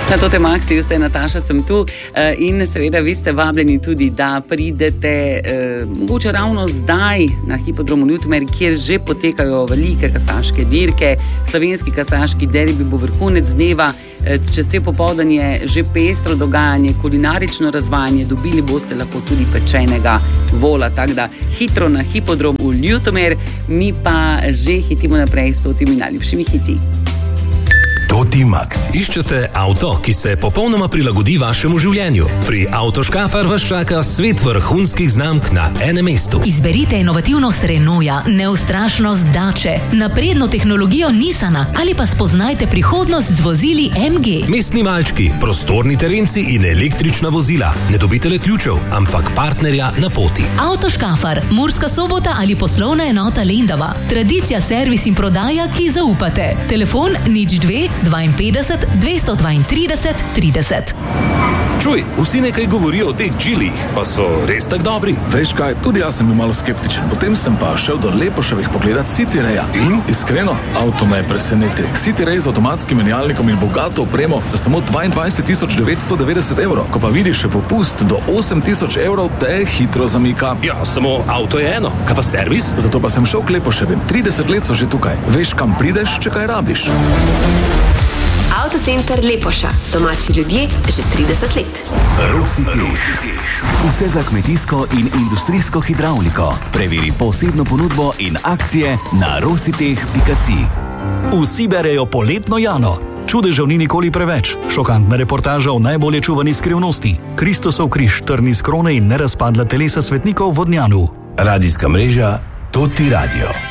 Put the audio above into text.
Na to te Maxi, jaz ste Nataša, sem tu in seveda vi ste vabljeni tudi, da pridete mogoče ravno zdaj na hipodromu Ljutomer, kjer že potekajo velike kasaške dirke. Slovenski kasaški derbi bo vrhunec dneva, čez cel popoldan je že pestro dogajanje, kulinarično razvajanje, dobili boste lahko tudi pečenega vola, tako da hitro na hipodrom v Ljutomer, mi pa že hitimo naprej s totimi najljubšimi hiti. Toti Max. Iščete avto, ki se popolnoma prilagodi vašemu življenju? Pri Avtoškafar vas čaka svet vrhunskih znamk na enem mestu. Izberite inovativnost Renaulta, neustrašnost Dače, napredno tehnologijo Nissana ali pa spoznajte prihodnost z vozili MG. Mestni malčki, prostorni terenci in električna vozila. Ne dobite le ključev, ampak partnerja na poti. Avtoškafar, Murska Sobota ali poslovna enota Lendava. Tradicija, servis in prodaja, ki zaupate. Telefon 02 52 232 30. Čuj, vsi nekaj govorijo o teh džilih, pa so res tak dobri? Veš kaj, tudi jaz sem bil malo skeptičen, potem sem pa šel do Lepoševih pogledat City Raya. In iskreno, avto me je presenetil. City Ray z avtomatskim menjalnikom in bogato opremo za samo 22 990 evrov. Ko pa vidiš še popust do 8 000 evrov, te hitro zamika. Ja, samo avto je eno, kaj pa servis? Zato pa sem šel k Lepoševim, 30 let so že tukaj. Veš, kam prideš, če kaj rabiš. Avtocenter Lepoša. Domači ljudje že 30 let. Rositeh. Vse za kmetijsko in industrijsko hidravliko. Preveri posebno ponudbo in akcije na rositeh.si. Vsi berejo poletno Jano. Čudežev ni nikoli preveč. Šokantna reportaža o najbolje čuvani skrivnosti. Kristusov križ, trni z krone in nerazpadla telesa svetnikov v Vodnjanu. Radijska mreža Toti Radio.